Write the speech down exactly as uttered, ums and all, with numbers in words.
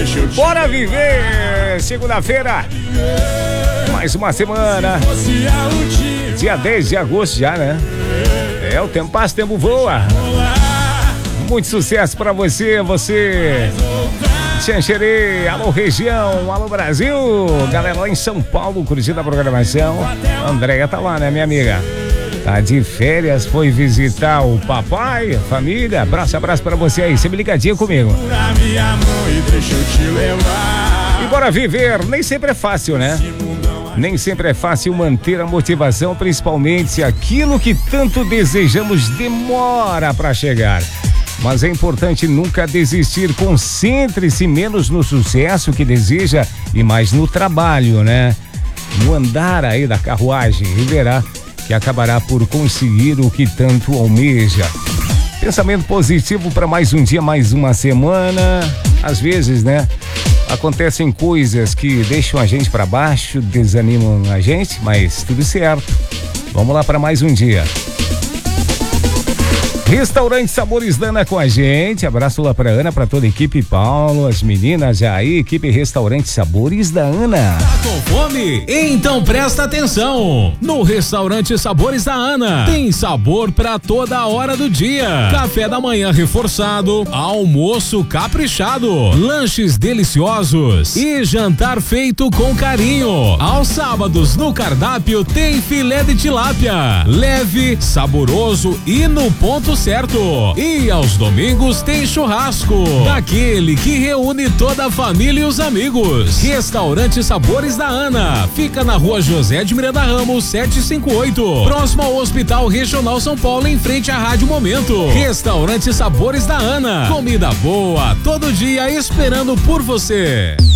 Bora viver! Segunda-feira, mais uma semana. Dia dez de agosto já, né? É, o tempo passa, o tempo voa. Muito sucesso pra você, você. Xanxerê, alô região, alô Brasil. Galera lá em São Paulo, curtindo a programação. A Andréia tá lá, né, minha amiga? Tá de férias, foi visitar o papai, a família. Abraço, abraço pra você aí, sempre ligadinho comigo. E bora viver, nem sempre é fácil, né? Nem sempre é fácil manter a motivação, principalmente se aquilo que tanto desejamos demora pra chegar. Mas é importante nunca desistir, concentre-se menos no sucesso que deseja e mais no trabalho, né? No andar aí da carruagem, e verá que acabará por conseguir o que tanto almeja. Pensamento positivo para mais um dia, mais uma semana. Às vezes, né, acontecem coisas que deixam a gente para baixo, desanimam a gente, mas tudo certo. Vamos lá para mais um dia. Restaurante Sabores da Ana com a gente. Abraço lá pra Ana, pra toda a equipe, Paulo, as meninas já aí, equipe Restaurante Sabores da Ana. Tá com fome? Então presta atenção. No Restaurante Sabores da Ana tem sabor pra toda a hora do dia. Café da manhã reforçado, almoço caprichado, lanches deliciosos e jantar feito com carinho. Aos sábados no cardápio tem filé de tilápia, leve, saboroso e no ponto certo. E aos domingos tem churrasco, daquele que reúne toda a família e os amigos. Restaurante Sabores da Ana fica na rua José de Miranda Ramos setecentos e cinquenta e oito, próximo ao Hospital Regional São Paulo, em frente à Rádio Momento. Restaurante Sabores da Ana, comida boa todo dia esperando por você.